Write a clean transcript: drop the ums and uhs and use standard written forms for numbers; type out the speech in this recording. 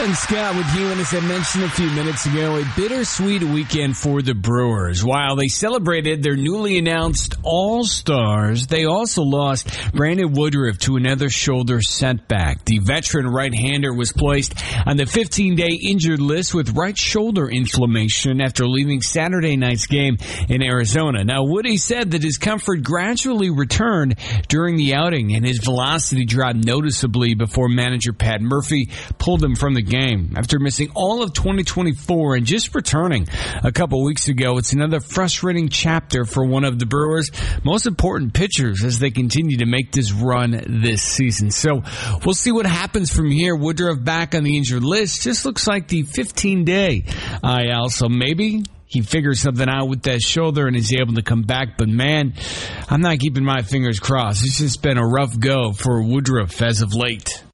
John Scott with you, and as I mentioned a few minutes ago, a bittersweet weekend for the Brewers. While they celebrated their newly announced All-Stars, they also lost Brandon Woodruff to another shoulder setback. The veteran right-hander was placed on the 15-day injured list with right shoulder inflammation after leaving Saturday night's game in Arizona. Now, Woody said that his comfort gradually returned during the outing, and his velocity dropped noticeably before manager Pat Murphy pulled him from the game. After missing all of 2024 and just returning a couple weeks ago, it's another frustrating chapter for one of the Brewers' most important pitchers as they continue to make this run this season. So we'll see what happens from here. Woodruff back on the injured list. Just looks like the 15-day IL, so maybe he figures something out with that shoulder and is able to come back. But, man, I'm not keeping my fingers crossed. It's just been a rough go for Woodruff as of late.